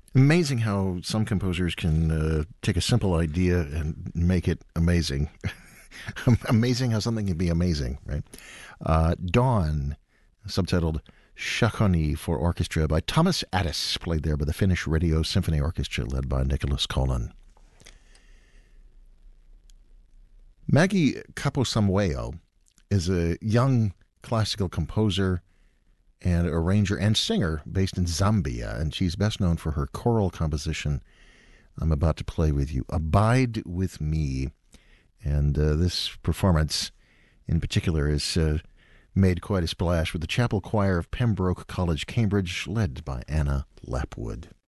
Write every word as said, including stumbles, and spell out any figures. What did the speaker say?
Amazing how some composers can uh, take a simple idea and make it amazing. Amazing how something can be amazing, right? Uh, Dawn, subtitled Shakoni for Orchestra by Thomas Addis, played there by the Finnish Radio Symphony Orchestra led by Nicholas Kolan. Maggie Kaposamweo is a young classical composer and arranger and singer based in Zambia, and she's best known for her choral composition I'm about to play with you, Abide With Me. And uh, this performance in particular has uh, made quite a splash with the Chapel Choir of Pembroke College, Cambridge, led by Anna Lapwood.